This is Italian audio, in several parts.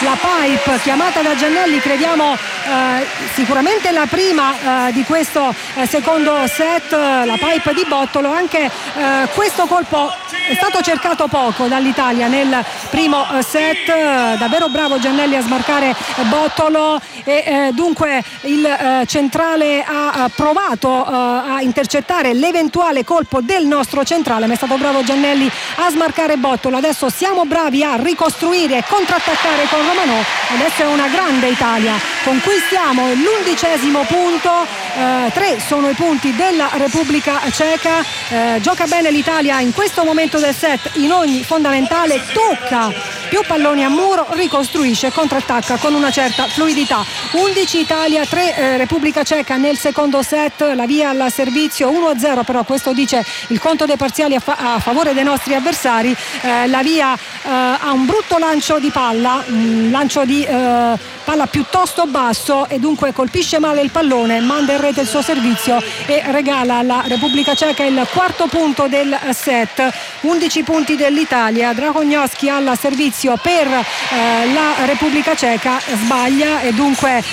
la pipe chiamata da Giannelli, crediamo sicuramente la prima di questo secondo set, la pipe di Bottolo. Anche questo colpo è stato cercato poco dall'Italia nel primo set, davvero bravo Giannelli a smarcare Bottolo, e dunque il centrale ha provato a intercettare l'eventuale colpo del nostro centrale, ma è stato bravo Giannelli a smarcare Bottolo. Adesso siamo bravi a ricostruire e contrattaccare con Romanò. Adesso è una grande Italia, conquistiamo l'11° punto, 3 sono i punti della Repubblica Ceca. Gioca bene l'Italia in questo momento del set, in ogni fondamentale tocca più palloni a muro, ricostruisce, contrattacca con una certa fluidità. 11 Italia, 3 Repubblica Ceca nel secondo set. La via al servizio 1-0, però questo dice il conto dei parziali a favore dei nostri avversari. La via ha un brutto lancio di palla, un lancio di palla piuttosto basso, e dunque colpisce male il pallone, manda in rete il suo servizio e regala alla Repubblica Ceca il 4° punto del set. 11 punti dell'Italia. Dragognowski al servizio per la Repubblica Ceca, sbaglia, e dunque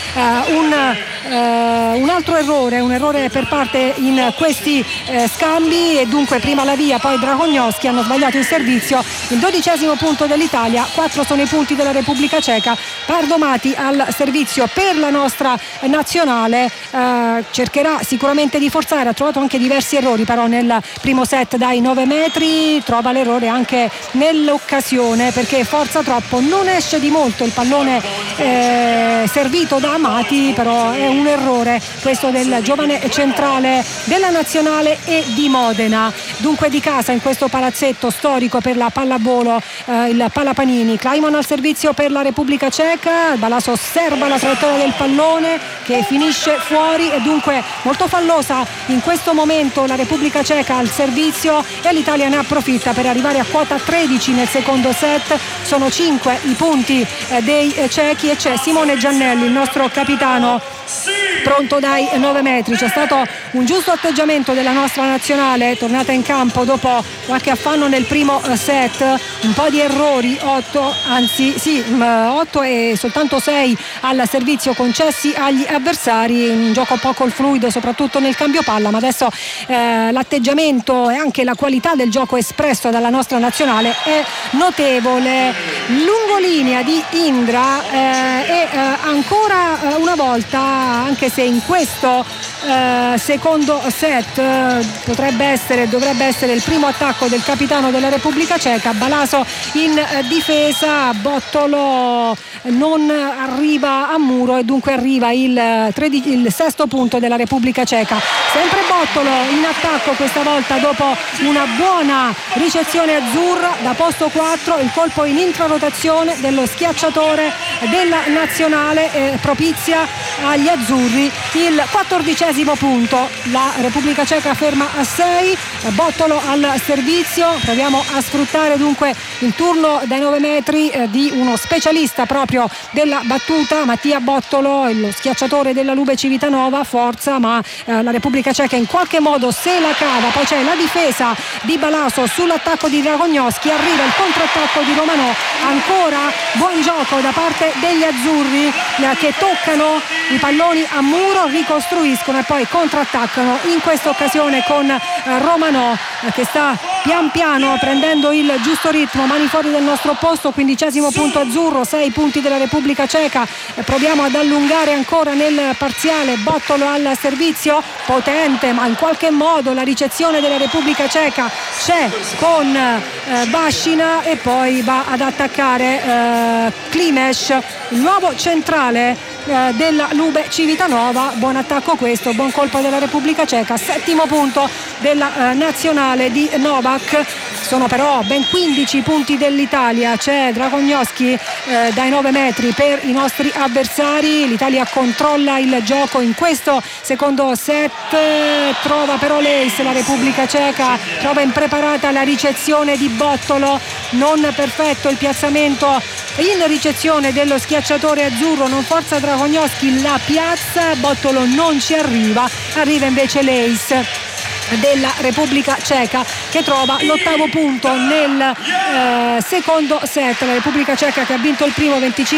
un altro errore, un errore per parte in questi scambi, e dunque prima la via poi Dragognowski hanno sbagliato il servizio. Il 12° punto dell'Italia, 4 sono i punti della Repubblica Ceca. Pardomati al servizio per la nostra nazionale, cercherà sicuramente di forzare, ha trovato anche diversi errori però nel primo set dai 9 metri, trova l'errore anche nell'occasione perché forza troppo, non esce di molto il pallone servito da Amati, però è un errore questo del giovane centrale della nazionale e di Modena. Dunque di casa in questo palazzetto storico per la pallavolo, il Palapanini. Klaimon al servizio per la Repubblica Ceca, Balaso osserva la traiettoria del pallone che finisce fuori, e dunque molto fallosa in questo momento la Repubblica Ceca al servizio, e l'Italia ne approfitta per arrivare a quota 13 nel secondo set. Sono 5 i punti dei cechi, e c'è Simone Giannelli, il nostro capitano, pronto dai 9 metri. C'è stato un giusto atteggiamento della nostra nazionale, tornata in campo dopo qualche affanno nel primo set, un po' di errori, 8 e soltanto 6 al servizio concessi agli avversari, un gioco poco fluido soprattutto nel cambio palla, ma adesso l'atteggiamento e anche la qualità del gioco espresso dalla nostra nazionale è notevole. Lungolinea di Indra, e ancora una volta, anche se in questo secondo set dovrebbe essere il primo attacco del capitano della Repubblica Ceca, Balaso in difesa, Bottolo non arriva a muro, e dunque arriva il 6° punto della Repubblica Ceca. Sempre Bottolo in attacco, questa volta dopo una buona ricezione azzurra da posto 4, il colpo in intrarotazione dello schiacciatore della nazionale propizia agli azzurri il 14° punto. La Repubblica Ceca ferma a 6, Bottolo al servizio. Proviamo a sfruttare dunque il turno dai 9 metri di uno specialista proprio della battuta, Mattia Bottolo, lo schiacciatore della Lube Civitanova. Forza, ma la Repubblica Ceca in qualche modo se la cava. Poi c'è la difesa di Balaso sull'attacco di Dragognowski, arriva il contrattacco di Romanò, ancora buon gioco da parte degli azzurri che toccano i palloni a muro, ricostruiscono e poi contrattaccano, in questa occasione con Romanò che sta pian piano prendendo il giusto ritmo. Mani fuori del nostro posto, 15° punto azzurro, 6 punti della Repubblica Ceca. Proviamo ad allungare ancora nel parziale. Bottolo al servizio, potente, ma in qualche modo la ricezione della Repubblica Ceca c'è con Bascina, e poi va ad attaccare Klimes, il nuovo centrale della Lube Civitanova. Buon attacco questo, buon colpo della Repubblica Ceca, 7° punto della nazionale di Novak. Sono però ben 15 punti dell'Italia. C'è Dragognowski dai 9 metri per i nostri avversari. L'Italia controlla il gioco in questo secondo set, trova però l'ace la Repubblica Ceca, trova impreparata la ricezione di Bottolo, non perfetto il piazzamento in ricezione dello schiacciatore azzurro, non forza Dragognowski la piazza, Bottolo non ci arriva invece l'ace della Repubblica Ceca che trova l'8° punto nel secondo set. La Repubblica Ceca che ha vinto il primo 25